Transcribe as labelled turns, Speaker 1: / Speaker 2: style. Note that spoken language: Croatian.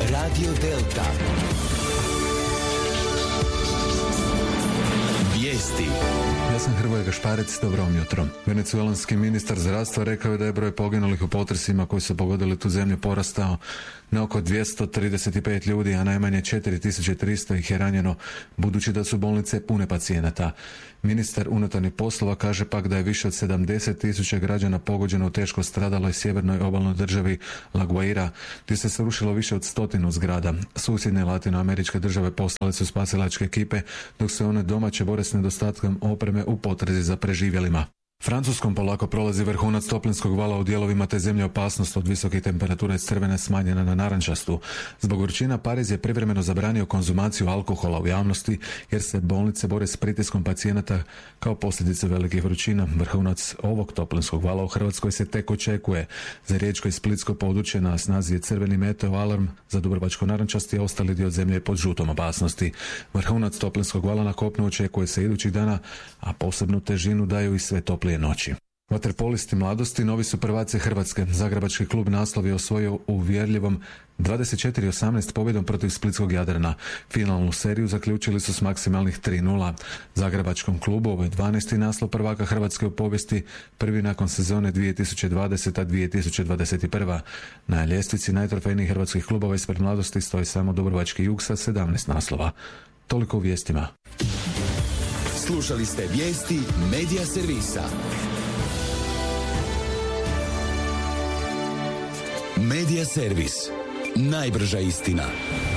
Speaker 1: Radio Delta. Vijesti.
Speaker 2: Ja sam Hrvoje Gašparec, dobro vam jutro. Venecuelanski ministar zdravstva rekao je da je broj poginulih u potresima koji su pogodili tu zemlju porastao na oko 235 ljudi, a najmanje 4300 ih je ranjeno, budući da su bolnice pune pacijenata. Ministar unutarnjih poslova kaže pak da je više od 70.000 građana pogođeno u teško stradaloj sjevernoj obalnoj državi La Guaira, gdje se srušilo više od 100 zgrada. Susjedne latinoameričke države poslale su spasilačke ekipe, dok se one domaće bore s nedostatkom opreme u potrazi za preživjelima. Francuskom polako prolazi vrhunac toplinskog vala u dijelovima te zemlje. Opasnost od visokih temperatura iz crvene smanjena na narančastu. Zbog vrućina Pariz je privremeno zabranio konzumaciju alkohola u javnosti jer se bolnice bore s pritiskom pacijenata kao posljedice velikih vrućina. Vrhunac ovog toplinskog vala u Hrvatskoj se tek očekuje. Za riječko i splitsko područje na snazi je crveni meteo alarm, za dubrovačko-narančasti, a ostali dio zemlje je pod žutom opasnosti. Vrhunac toplinskog vala na kopnu očekuje se idućih dana, a posebnu težinu daju i sve toplije noći. Vaterpolisti mladosti novi su prvaci Hrvatske. Zagrebački klub naslov je osvojio u uvjerljivom 24-18 pobjedom protiv splitskog Jadrana. Finalnu seriju zaključili su s maksimalnih 3-0. Zagrebačkom klubu ovo je 12. naslov prvaka Hrvatske u povijesti, prvi nakon sezone 2020-2021. Na ljestvici najtrofejnijih hrvatskih klubova ispred mladosti stoji samo Dubrovački Jug sa 17 naslova. Toliko u vijestima.
Speaker 1: Slušali ste vijesti Medija servisa. Medija servis. Najbrža istina.